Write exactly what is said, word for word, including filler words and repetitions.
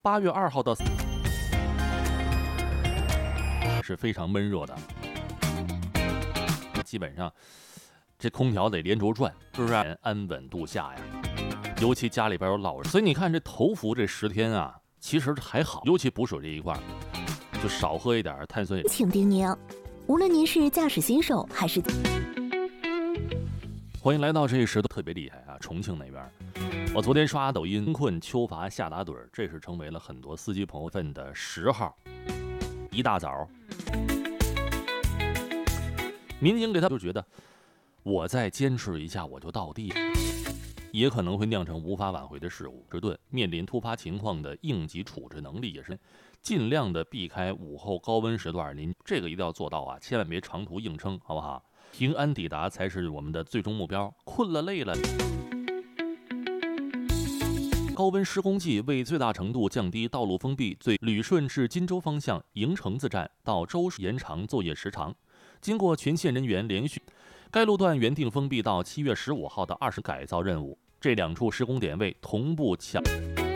八月二号到是非常闷热的，基本上这空调得连轴转，是不是、啊、安稳度夏呀？尤其家里边有老人，所以你看这头伏这十天啊，其实还好，尤其补水这一块，就少喝一点碳酸饮。 请叮咛，无论您是驾驶新手还是…… 欢迎来到这一时，都特别厉害啊！重庆那边，我昨天刷抖音，困秋乏夏打盹，这是成为了很多司机朋友份的十号。一大早，民警给他就觉得，我再坚持一下我就到地了，也可能会酿成无法挽回的事故。迟钝面临突发情况的应急处置能力也是尽量的避开午后高温时段，您这个一定要做到啊，千万别长途硬撑，好不好？平安抵达才是我们的最终目标。困了累了，高温施工季为最大程度降低道路封闭，最旅顺至金州方向营城子站到周市延长作业时长。经过全线人员连续，该路段原定封闭到七月十五号的二十改造任务，这两处施工点位同步强。